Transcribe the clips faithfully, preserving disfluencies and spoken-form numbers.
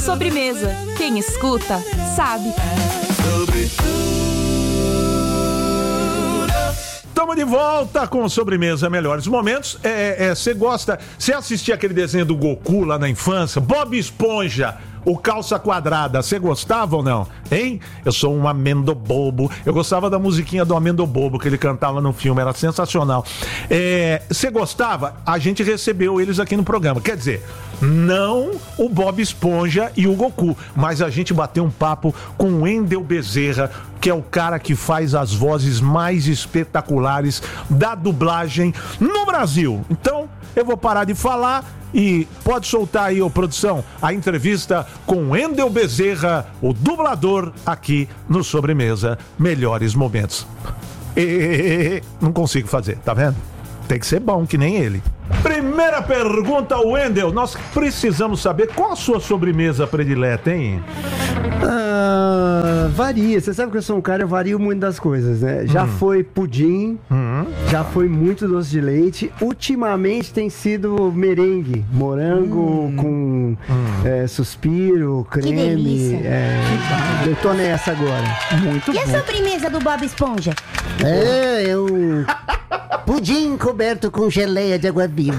Sobremesa. Quem escuta, sabe. Estamos de volta com Sobremesa Melhores Momentos. Você é, é, gosta... Você assistia aquele desenho do Goku lá na infância? Bob Esponja, o Calça Quadrada. Você gostava ou não? Hein? Eu sou um amendo bobo. Eu gostava da musiquinha do Amendo Bobo que ele cantava no filme. Era sensacional. Você é, gostava? A gente recebeu eles aqui no programa. Quer dizer, não o Bob Esponja e o Goku, mas a gente bateu um papo com o Wendel Bezerra, que é o cara que faz as vozes mais espetaculares da dublagem no Brasil. Então, eu vou parar de falar e pode soltar aí, ô produção, a entrevista com Wendel Bezerra, o dublador, aqui no Sobremesa Melhores Momentos. E, não consigo fazer, tá vendo? Tem que ser bom, que nem ele. Primeira pergunta, Wendel. Nós precisamos saber qual a sua sobremesa predileta, hein? Ah, varia. Você sabe que eu sou um cara, eu vario muito das coisas, né? Já hum. foi pudim, hum. já foi muito doce de leite. Ultimamente tem sido merengue, morango hum. com hum. É, suspiro, creme. Que delícia. É, eu tô nessa agora. Muito e bom. E a sobremesa do Bob Esponja? É, eu... pudim coberto com geleia de água viva.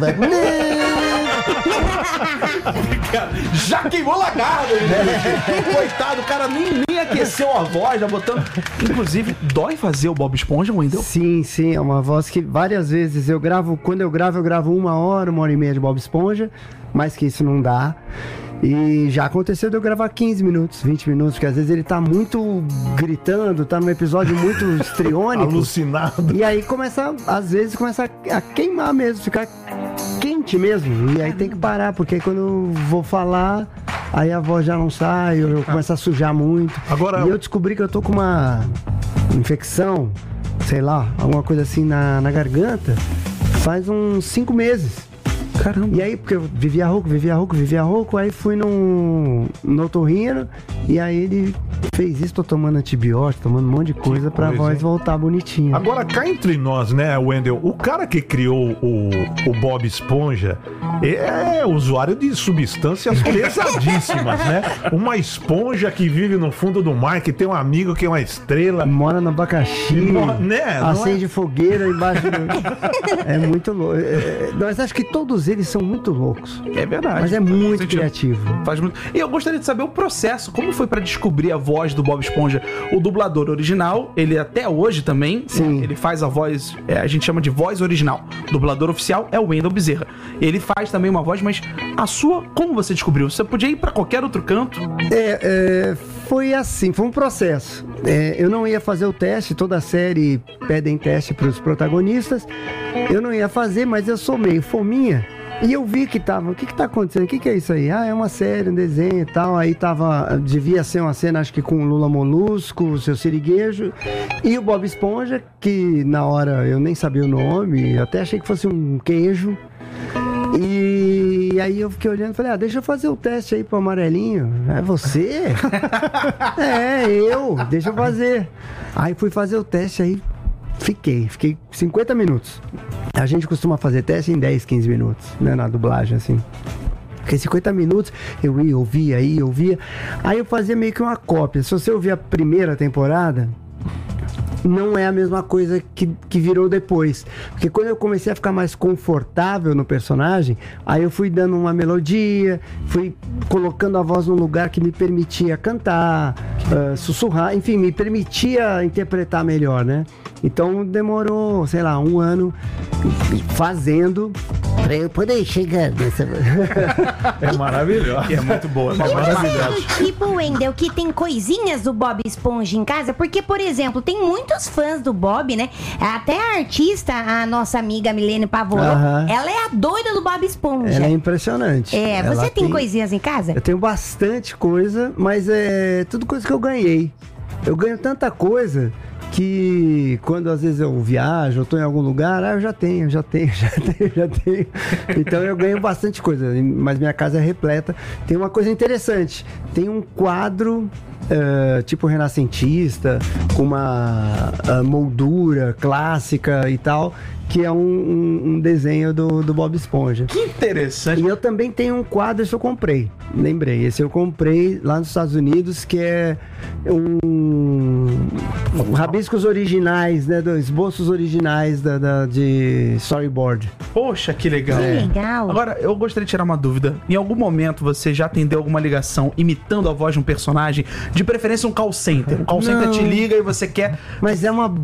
Já queimou lagarto, né? Coitado, o cara nem, nem aqueceu a voz, já botando. Inclusive, dói fazer o Bob Esponja, Wendel? Sim, sim, é uma voz que várias vezes eu gravo. Quando eu gravo, eu gravo uma hora, uma hora e meia de Bob Esponja, mais que isso não dá. E já aconteceu de eu gravar quinze minutos, vinte minutos, porque às vezes ele tá muito gritando, tá num episódio muito histriônico. Alucinado. E aí começa, às vezes, começa a queimar mesmo, ficar quente mesmo. E aí tem que parar, porque aí quando eu vou falar, aí a voz já não sai, eu começo a sujar muito. Agora... E eu descobri que eu tô com uma infecção, sei lá, alguma coisa assim na, na garganta, faz uns cinco meses. Caramba. E aí, porque eu vivia rouco, vivia rouco, vivia rouco, aí fui num, no otorrino, e aí ele fez isso, tô tomando antibiótico, tomando um monte de coisa pra coisa, voz hein? voltar bonitinha. Agora, cá entre nós, né, Wendel, o cara que criou o, o Bob Esponja é usuário de substâncias pesadíssimas, né? Uma esponja que vive no fundo do mar, que tem um amigo que é uma estrela. Mora no abacaxi, Mo- né? acende é? fogueira embaixo do... É muito louco. É, mas acho que todos eles são muito loucos. É verdade. Mas é muito criativo. Faz muito. E eu gostaria de saber o processo, como foi pra descobrir a voz do Bob Esponja? O dublador original, ele até hoje também, Sim. ele faz a voz, é, a gente chama de voz original. O dublador oficial é o Wendel Bezerra. Ele faz também uma voz, mas a sua, como você descobriu? Você podia ir pra qualquer outro canto? É, é, foi assim, foi um processo. É, eu não ia fazer o teste, toda a série pedem teste pros protagonistas. Eu não ia fazer, mas eu sou meio fominha. E eu vi que tava, o que que tá acontecendo? O que que é isso aí? Ah, é uma série, um desenho e tal. Aí tava, devia ser uma cena, acho que com o Lula Molusco, o Seu Siriguejo e o Bob Esponja, que na hora eu nem sabia o nome, até achei que fosse um queijo. E aí eu fiquei olhando e falei, ah, deixa eu fazer o teste aí pro amarelinho. É você? É, eu, deixa eu fazer. Aí fui fazer o teste aí. Fiquei, fiquei cinquenta minutos. A gente costuma fazer teste em dez, quinze minutos, né, na dublagem, assim. Fiquei cinquenta minutos, eu ia, ouvia, ia, ouvia. Aí eu fazia meio que uma cópia. Se você ouvir a primeira temporada, não é a mesma coisa que, que virou depois. Porque quando eu comecei a ficar mais confortável no personagem, aí eu fui dando uma melodia, fui colocando a voz num lugar que me permitia cantar, uh, sussurrar, enfim, me permitia interpretar melhor, né? Então demorou, sei lá, um ano fazendo pra eu poder chegar nessa... É maravilhoso. É muito boa. É E você é maravilhoso. do tipo, Wendel, que tem coisinhas do Bob Esponja em casa? Porque, por exemplo, tem muitos fãs do Bob, né? Até a artista, a nossa amiga Milene Pavollo, Aham. ela é a doida do Bob Esponja. Ela é impressionante. É, Ela você tem coisinhas em casa? Eu tenho bastante coisa, mas é tudo coisa que eu ganhei. Eu ganho tanta coisa que quando às vezes eu viajo, eu tô em algum lugar, ah, eu já tenho, já tenho, já tenho, já tenho. Então eu ganho bastante coisa, mas minha casa é repleta. Tem uma coisa interessante, tem um quadro uh, tipo renascentista, com uma uh, moldura clássica e tal, que é um, um, um desenho do, do Bob Esponja. Que interessante. E eu também tenho um quadro, esse eu comprei, lembrei, esse eu comprei lá nos Estados Unidos, que é um, um rabiscos originais, né, dos esboços originais da, da, de storyboard. Poxa, que legal. Que legal. Agora, eu gostaria de tirar uma dúvida. Em algum momento você já atendeu alguma ligação imitando a voz de um personagem? De preferência um call center. Um call center Não. te liga e você quer... Mas é uma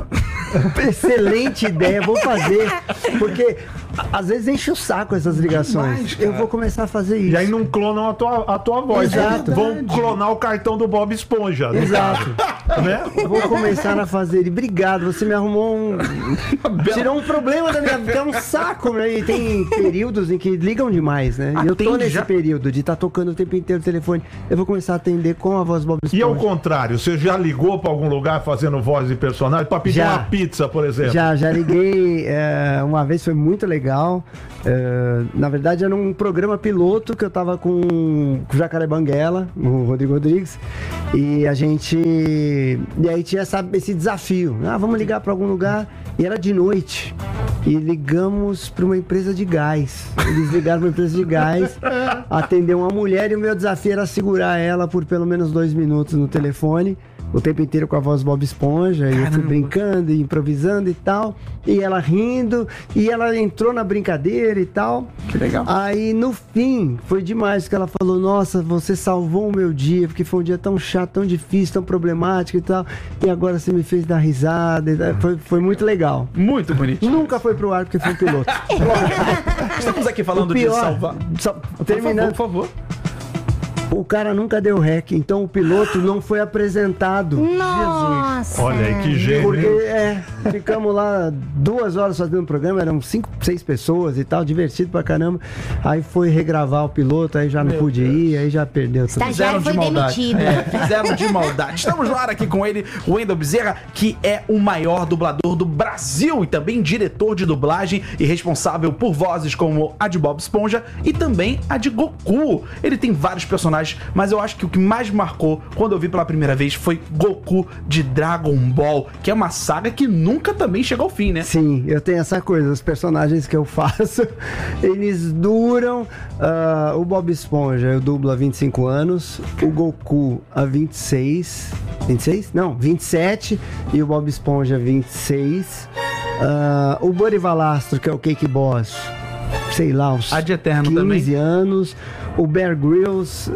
excelente ideia, vou fazer, porque a- às vezes enche o saco essas ligações. Demais, cara. Eu vou começar a fazer isso. E aí não clonam a tua, a tua voz. Exato. Vão clonar o cartão do Bob Esponja. no Exato. caso, né? Eu vou começar a fazer ele. Obrigado, você me arrumou um. Tirou um problema da minha vida. É um saco, né? E tem períodos em que ligam demais, né? E eu tô Atende nesse já? período de estar tocando o tempo inteiro o telefone. Eu vou começar a atender com a voz Bob E ao Esponja. contrário, você já ligou pra algum lugar fazendo voz de personagem pra pedir Já. uma pizza, por exemplo? Já, já liguei é, uma vez, foi muito legal. É, na verdade, era um programa piloto que eu tava com com o Jacaré Banguela, o Rodrigo Rodrigues, e a gente. E aí tinha essa, esse desafio. Ah, vamos ligar pra algum lugar. E era de noite. E ligamos pra uma empresa de gás. Eles ligaram pra uma empresa de gás, atendeu uma mulher e o meu desafio era segurar ela por pelo menos dois minutos no telefone. O tempo inteiro com a voz Bob Esponja, e eu fui brincando e improvisando e tal, e ela rindo, e ela entrou na brincadeira e tal. Que legal. Aí no fim, foi demais, que ela falou: nossa, você salvou o meu dia, porque foi um dia tão chato, tão difícil, tão problemático e tal, e agora você me fez dar risada, e tal. Foi, foi muito legal. Muito bonito. Nunca foi pro ar porque foi um piloto. Estamos aqui falando O de pior, salvar. só- Por terminando, favor, por favor. o cara nunca deu rec, então o piloto não foi apresentado. Nossa. Olha aí que gênio. Porque, hein? é, ficamos lá duas horas fazendo o programa, eram cinco, seis pessoas e tal, divertido pra caramba. Aí foi regravar o piloto, aí já não Meu pude Deus. ir, aí já perdeu tudo. Estagiário foi demitido. É, fizeram de maldade. Estamos no ar aqui com ele, o Wendel Bezerra, que é o maior dublador do Brasil e também diretor de dublagem e responsável por vozes como a de Bob Esponja e também a de Goku. Ele tem vários personagens, mas eu acho que o que mais me marcou quando eu vi pela primeira vez foi Goku de Dragon Ball, que é uma saga que nunca também chegou ao fim, né? Sim, eu tenho essa coisa, os personagens que eu faço, eles duram. ah, o Bob Esponja eu dublo há vinte e cinco anos, o Goku há vinte e seis. vinte e seis? Não, vinte e sete, e o Bob Esponja vinte e seis. Ah, o Buddy Valastro, que é o Cake Boss, sei lá, uns A de Eterno quinze também. anos. O Bear Grylls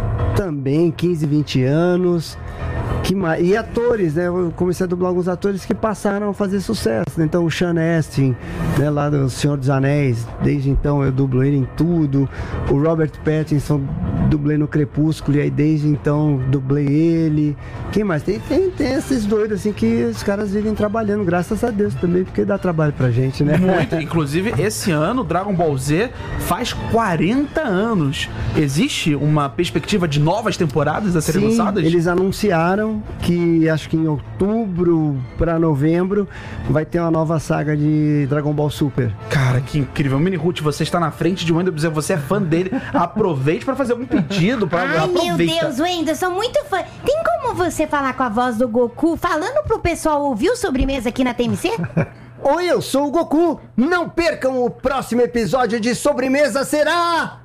também, quinze, vinte anos. Que mais? E atores, né? Eu comecei a dublar alguns atores que passaram a fazer sucesso, né? Então o Sean Astin, né, lá do Senhor dos Anéis, desde então eu dublo ele em tudo. O Robert Pattinson, dublei no Crepúsculo, e aí desde então dublei ele. Quem mais? Tem, tem, tem esses doidos assim que os caras vivem trabalhando, graças a Deus também, porque dá trabalho pra gente, né? Muito. Inclusive, esse ano, Dragon Ball Z faz quarenta anos. Existe uma perspectiva de novas temporadas a serem Sim, lançadas? eles anunciaram que acho que em outubro pra novembro vai ter uma nova saga de Dragon Ball Super. Cara, que incrível. Mini Ruth, você está na frente de Wendel Bezerra, você é fã dele. Aproveite para fazer algum pedido. Pra... Ai, meu Aproveita. Deus, Wendel, sou muito fã. Tem como você falar com a voz do Goku, falando pro pessoal ouvir o Sobremesa aqui na T M C? Oi, eu sou o Goku. Não percam o próximo episódio de Sobremesa, será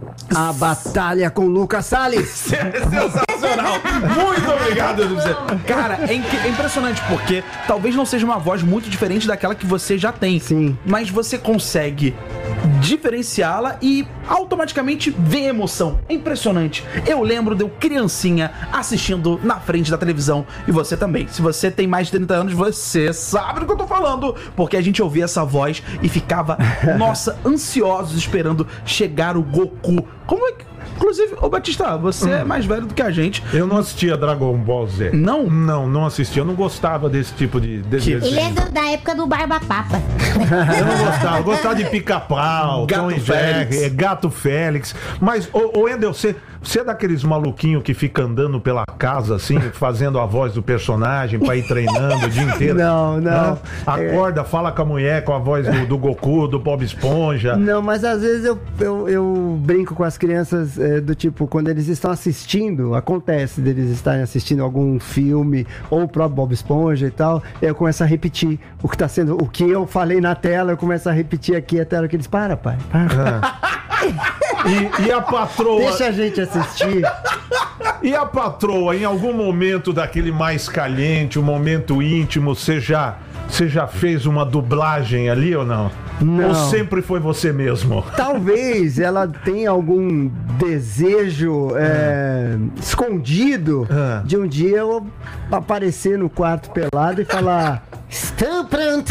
a batalha com Lucas Salles. Sensacional! Muito obrigado, Wendel Bezerra. Cara, é, inc- é impressionante porque talvez não seja uma voz muito diferente daquela que você já tem. Sim. Mas você consegue diferenciá-la e automaticamente ver emoção. É impressionante. Eu lembro de eu criancinha assistindo na frente da televisão e você também. Se você tem mais de trinta anos, você sabe do que eu tô falando, porque a gente ouvia essa voz e ficava, nossa, ansiosos esperando chegar o Goku. Como é que... Inclusive, ô Batista, você é mais velho do que a gente. Eu não assistia Dragon Ball Z. Não? Não, não assistia. Eu não gostava desse tipo de desenho. Ele é do- da época do Barba Papa. Eu não gostava. Eu gostava de Pica-Pau, Gato Tom e Félix. Jerry, Gato Félix. Mas, ô, ô Wendel, você você é daqueles maluquinhos que fica andando pela casa, assim, fazendo a voz do personagem pra ir treinando o dia inteiro? Não, não. Acorda, é... fala com a mulher, com a voz do, do Goku, do Bob Esponja. Não, mas às vezes eu, eu, eu brinco com as crianças é, do tipo, quando eles estão assistindo, acontece deles estarem assistindo algum filme, ou o próprio Bob Esponja e tal, eu começo a repetir o que tá sendo, o que eu falei na tela, eu começo a repetir aqui até a hora que eles, para, pai, para. Ah. E, e a patroa... Deixa a gente assistir. E a patroa, em algum momento daquele mais caliente, um momento íntimo, você já, você já fez uma dublagem ali ou não? Não. Ou sempre foi você mesmo? Talvez ela tenha algum desejo é, escondido Ah. de um dia eu aparecer no quarto pelado e falar: estou pronto!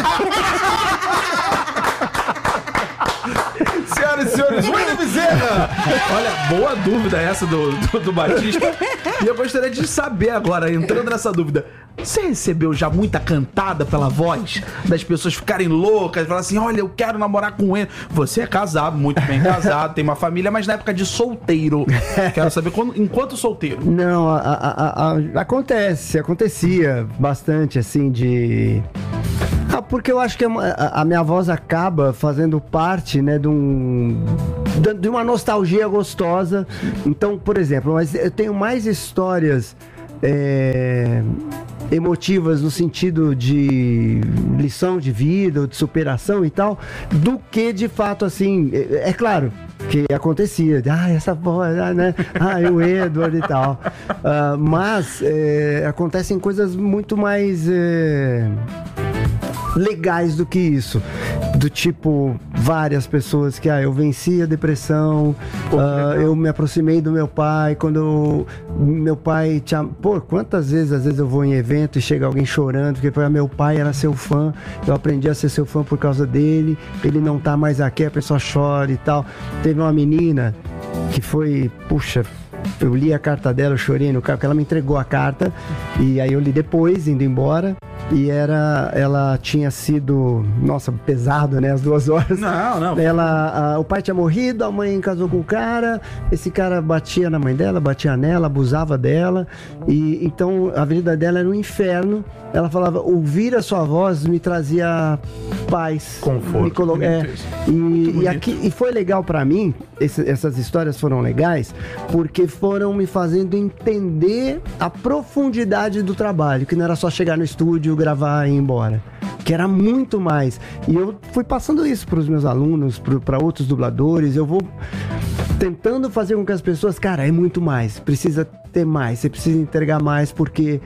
Senhoras e senhores, William Bezerra! Olha, boa dúvida essa do, do, do Batista. E eu gostaria de saber agora, entrando nessa dúvida, você recebeu já muita cantada pela voz? Das pessoas ficarem loucas, falar assim, olha, eu quero namorar com ele. Você é casado, muito bem casado, tem uma família, mas na época de solteiro. Quero saber, quando, enquanto solteiro. Não, a, a, a, a, acontece, acontecia bastante, assim, de... Ah, porque eu acho que a, a minha voz acaba fazendo parte, né, de um... de uma nostalgia gostosa. Então, por exemplo, mas eu tenho mais histórias... É, emotivas no sentido de lição de vida ou de superação e tal, do que de fato assim, é, é claro que acontecia, ah, essa voz, ah, né, ah, o Edward e tal, uh, mas é, acontecem coisas muito mais é, legais do que isso, do tipo várias pessoas que, ah, eu venci a depressão, Pô, uh, eu me aproximei do meu pai, quando eu, meu pai tinha, pô, quantas vezes, às vezes eu vou em evento e chega alguém chorando, porque ah, meu pai era seu fã, eu aprendi a ser seu fã por causa dele, ele não tá mais aqui, a pessoa chora e tal. Teve uma menina que foi, puxa, eu li a carta dela, eu chorei no carro, porque ela me entregou a carta, e aí eu li depois, indo embora, e era, ela tinha sido, nossa, pesado, né, as duas horas. Não, não. Ela, a, o pai tinha morrido, a mãe casou com o cara, esse cara batia na mãe dela, batia nela, abusava dela, e então a vida dela era um inferno. Ela falava, ouvir a sua voz me trazia paz. Conforto. Me colo... é, e, e, aqui, e foi legal pra mim, esse, essas histórias foram legais, porque foram me fazendo entender a profundidade do trabalho, que não era só chegar no estúdio, gravar e ir embora, que era muito mais. E eu fui passando isso para os meus alunos, para outros dubladores, eu vou tentando fazer com que as pessoas, cara, é muito mais, precisa ter mais, você precisa entregar mais, porque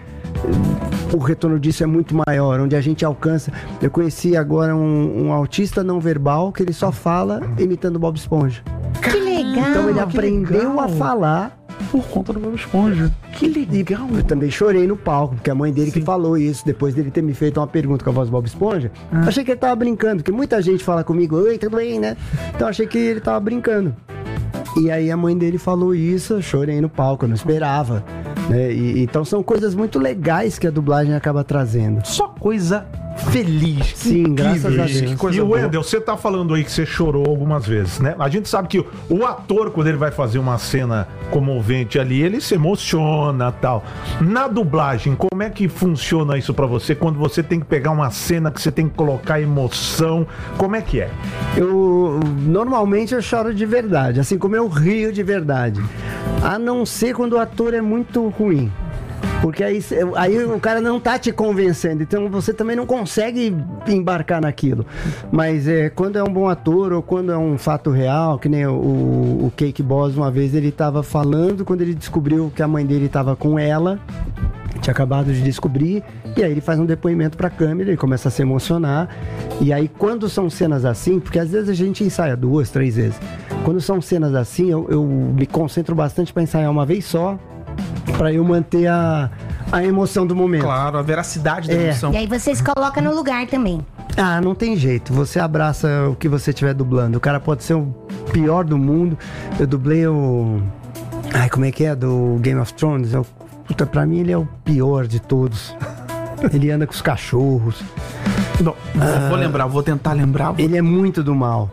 o retorno disso é muito maior, onde a gente alcança. Eu conheci agora um, um autista não verbal que ele só fala imitando Bob Esponja. Que legal! Então ele aprendeu legal. a falar por conta do Bob Esponja. Que legal! Eu também chorei no palco, porque a mãe dele Sim. que falou isso, depois dele ter me feito uma pergunta com a voz do Bob Esponja. Ah. Achei que ele tava brincando, porque muita gente fala comigo, oi, tudo bem, né? Então achei que ele tava brincando. E aí a mãe dele falou isso, eu chorei no palco, eu não esperava. Né? E, então são coisas muito legais que a dublagem acaba trazendo. Só coisa feliz. Sim, incrível. Graças a Deus. Que coisa e o Wendel, você tá falando aí que você chorou algumas vezes, né? A gente sabe que o, o ator, quando ele vai fazer uma cena comovente ali, ele se emociona e tal. Na dublagem, como é que funciona isso pra você? Quando você tem que pegar uma cena que você tem que colocar emoção, como é que é? Eu, normalmente eu choro de verdade, assim como eu rio de verdade. A não ser quando o ator é muito ruim. Porque aí, aí o cara não tá te convencendo, então você também não consegue embarcar naquilo. Mas é, quando é um bom ator ou quando é um fato real, que nem o, o Cake Boss, uma vez ele tava falando, quando ele descobriu que a mãe dele tava com ela, tinha acabado de descobrir, e aí ele faz um depoimento pra câmera, ele começa a se emocionar, e aí quando são cenas assim, porque às vezes a gente ensaia duas, três vezes, quando são cenas assim, eu, eu me concentro bastante pra ensaiar uma vez só, pra eu manter a, a emoção do momento. Claro, a veracidade da É. emoção. E aí você se coloca no lugar também. Ah, não tem jeito. Você abraça o que você estiver dublando. O cara pode ser o pior do mundo. Eu dublei o... Ai, como é que é? Do Game of Thrones. Eu... Puta, pra mim ele é o pior de todos. Ele anda com os cachorros. Não, vou, vou lembrar, vou tentar lembrar. Ele é muito do mal.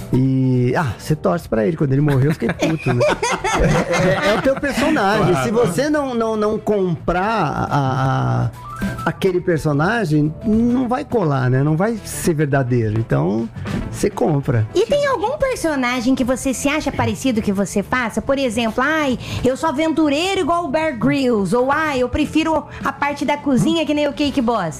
E, ah, você torce pra ele. Quando ele morreu, eu fiquei puto, né? É, é, é o teu personagem. Claro. Se você não, não, não comprar a, a, aquele personagem, não vai colar, né? Não vai ser verdadeiro. Então, você compra. E tem algum personagem que você se acha parecido que você faça? Por exemplo, ai, eu sou aventureiro igual o Bear Grylls. Ou, ai, eu prefiro a parte da cozinha que nem o Cake Boss.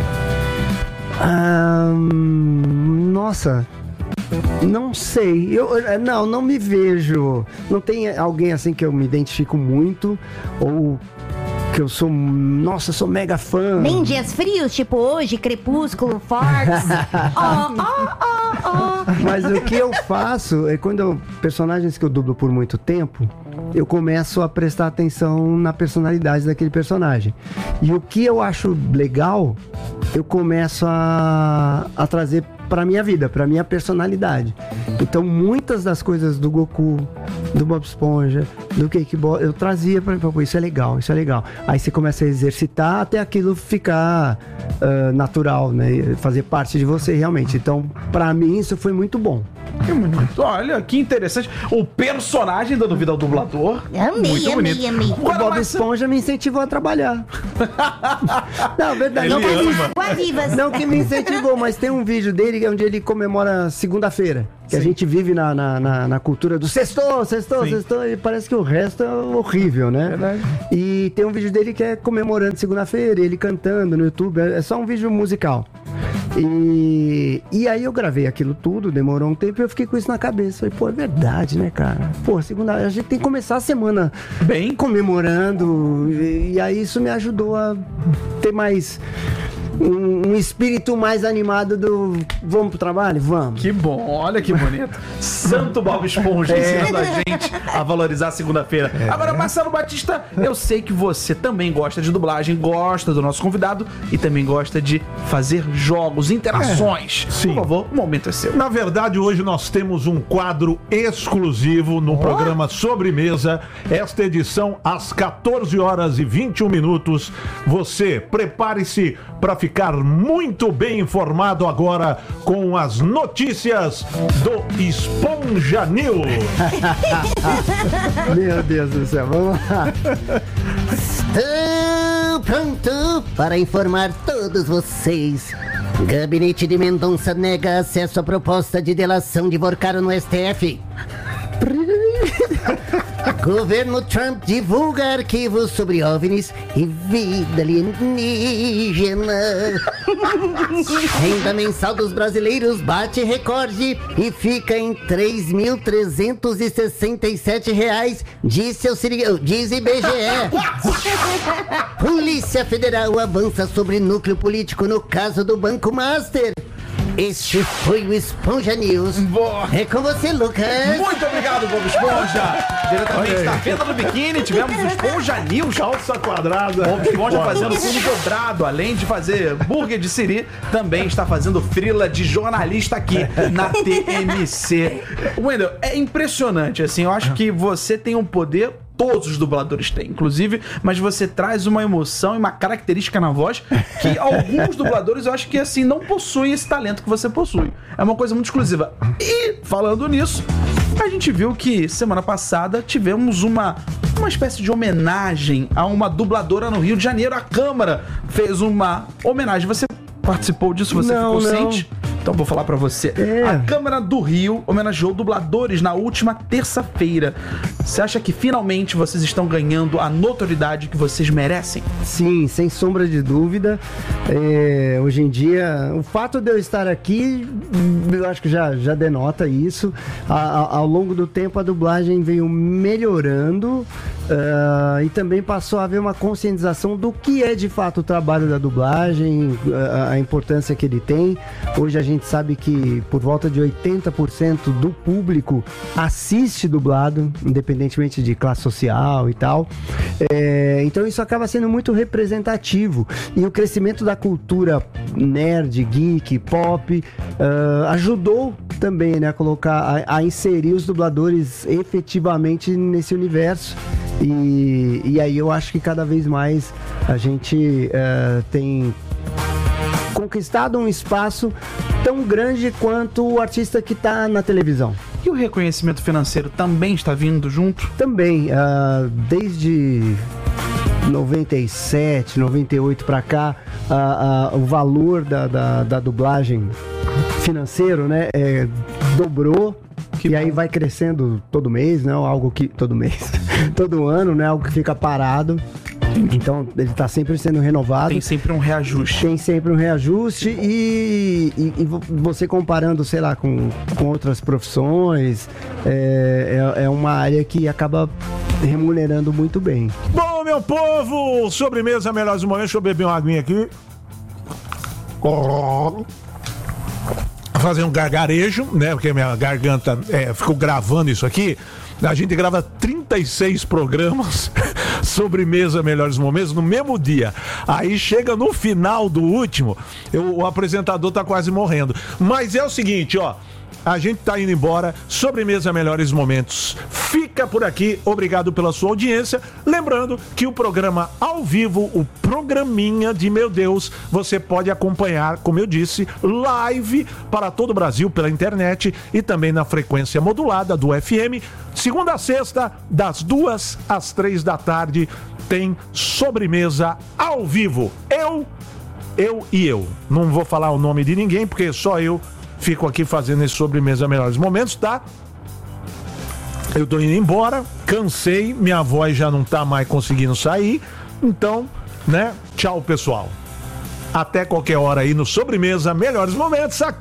Ah, nossa... Não sei, eu não, não me vejo. Não tem alguém assim que eu me identifico muito ou que eu sou, nossa, eu sou mega fã. Nem dias frios, tipo hoje, Crepúsculo, Forks. Oh, oh, oh, oh. Mas o que eu faço é quando eu, personagens que eu dublo por muito tempo, eu começo a prestar atenção na personalidade daquele personagem. E o que eu acho legal, eu começo a, a trazer pra minha vida, pra minha personalidade. Então, muitas das coisas do Goku, do Bob Esponja, do Cake Boss, eu trazia pra mim, pô, isso é legal, isso é legal. Aí você começa a exercitar até aquilo ficar uh, natural, né? Fazer parte de você realmente. Então, pra mim, isso foi muito bom. Que bonito. Olha, que interessante. O personagem dando vida ao dublador. Amei, muito amei, bonito. amei. O Bob mas... Esponja me incentivou a trabalhar. Não, verdade. Não, Guavivas. não que me incentivou, mas tem um vídeo dele onde ele comemora segunda-feira. Que Sim. a gente vive na, na, na, na cultura do sextou, sextou, Sim. sextou, e parece que o resto é horrível, né? Verdade. E tem um vídeo dele que é comemorando segunda-feira, ele cantando no YouTube, é só um vídeo musical. E, e aí eu gravei aquilo tudo, demorou um tempo e eu fiquei com isso na cabeça. Falei, pô, é verdade, né, cara? Pô, segunda, a gente tem que começar a semana bem comemorando. E, e aí isso me ajudou a ter mais... Um, um espírito mais animado do vamos pro trabalho? Vamos. Que bom, olha que bonito. Santo Bob Esponja é. ensinando a gente a valorizar a segunda-feira. É. Agora, Marcelo Batista, eu sei que você também gosta de dublagem, gosta do nosso convidado e também gosta de fazer jogos, interações. É. Sim. Por favor, o momento é seu. Na verdade, hoje nós temos um quadro exclusivo no oh. programa Sobremesa. Esta edição, às quatorze horas e vinte e um minutos. Você prepare-se para ficar muito bem informado agora com as notícias do Esponja News. Meu Deus do céu, vamos lá. Estou pronto para informar todos vocês. Gabinete de Mendonça nega acesso à proposta de delação de Vorcaro no S T F. Governo Trump divulga arquivos sobre OVNIs e vida alienígena. Renda mensal dos brasileiros bate recorde e fica em três mil trezentos e sessenta e sete reais, disse, o, diz I B G E. Polícia Federal avança sobre núcleo político no caso do Banco Master. Este foi o Esponja News. Boa. É com você, Lucas. Muito obrigado, Bob Esponja. Diretamente da Fenda do Biquíni, tivemos o Esponja News. Calça quadrada. Bob Esponja Boa. fazendo filme dobrado. Além de fazer burger de siri, também está fazendo frila de jornalista aqui na T M C. Wendel, é impressionante, assim. Eu acho que você tem um poder... Todos os dubladores têm, inclusive, mas você traz uma emoção e uma característica na voz que alguns dubladores eu acho que assim não possuem esse talento que você possui. É uma coisa muito exclusiva. E falando nisso, a gente viu que semana passada tivemos uma, uma espécie de homenagem a uma dubladora no Rio de Janeiro. A Câmara fez uma homenagem. Você participou disso? Você não, ficou não. ciente? Então vou falar pra você. É. A Câmara do Rio homenageou dubladores na última terça-feira. Você acha que finalmente vocês estão ganhando a notoriedade que vocês merecem? Sim, sem sombra de dúvida. É, hoje em dia, o fato de eu estar aqui, eu acho que já, já denota isso. A, a, ao longo do tempo, a dublagem veio melhorando uh, e também passou a haver uma conscientização do que é de fato o trabalho da dublagem, a, a importância que ele tem. Hoje a gente A gente sabe que por volta de oitenta por cento do público assiste dublado, independentemente de classe social e tal. É, então isso acaba sendo muito representativo. E o crescimento da cultura nerd, geek, pop uh, ajudou também, né, a colocar, a, a inserir os dubladores efetivamente nesse universo. E, e aí eu acho que cada vez mais a gente uh, tem conquistado um espaço tão grande quanto o artista que está na televisão. E o reconhecimento financeiro também está vindo junto? Também, uh, desde noventa e sete, noventa e oito para cá, uh, uh, o valor da, da, da dublagem financeiro, né, é, dobrou. Que e bom. Aí vai crescendo todo mês, né? Algo que. Todo mês. Todo ano, né? Algo que fica parado. Então, ele está sempre sendo renovado. Tem sempre um reajuste. Tem sempre um reajuste e, e, e você comparando, sei lá, com, com outras profissões, é, é, é uma área que acaba remunerando muito bem. Bom, meu povo, sobremesa melhores momentos. Deixa eu beber uma aguinha aqui. Fazer um gargarejo, né? Porque minha garganta é, ficou gravando isso aqui. A gente grava trinta e seis programas sobremesa melhores momentos no mesmo dia. Aí chega no final do último, eu, o apresentador tá quase morrendo. Mas é o seguinte, ó. A gente tá indo embora. Sobremesa Melhores Momentos fica por aqui. Obrigado pela sua audiência. Lembrando que o programa ao vivo, o programinha de meu Deus, você pode acompanhar, como eu disse, live para todo o Brasil pela internet e também na frequência modulada do F M. Segunda a sexta, das duas às três da tarde, tem sobremesa ao vivo. Eu, eu e eu. Não vou falar o nome de ninguém, porque só eu fico aqui fazendo esse sobremesa melhores momentos, tá? Eu tô indo embora, cansei, minha voz já não tá mais conseguindo sair, então, né? Tchau, pessoal. Até qualquer hora aí no sobremesa melhores momentos aqui.